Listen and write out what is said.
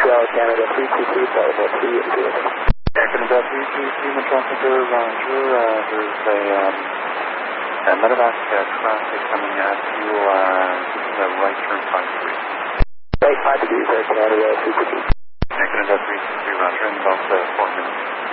Canada 322, Delta 3 and 0. Canada 322, Metrometer, Roger. There's a medevac traffic coming at you. This is a right turn 53. Right 5 degrees, Canada 322. Canada 323, Roger, in about 4 minutes.